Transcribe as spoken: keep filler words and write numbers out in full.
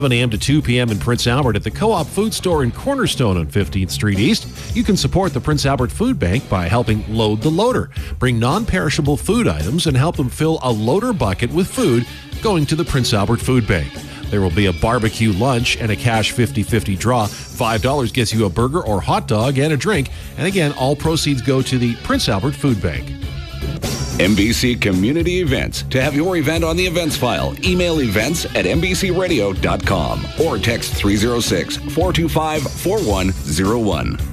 seven a.m. to two p.m. in Prince Albert at the Co-op Food Store in Cornerstone on fifteenth Street East. You can support the Prince Albert Food Bank by helping load the loader. Bring non-perishable food items and help them fill a loader bucket with food going to the Prince Albert Food Bank. There will be a barbecue lunch and a cash fifty-fifty draw. five dollars gets you a burger or hot dog and a drink. And again, all proceeds go to the Prince Albert Food Bank. N B C Community Events. To have your event on the events file, email events at n b c radio dot com or text three oh six, four two five, four one oh one.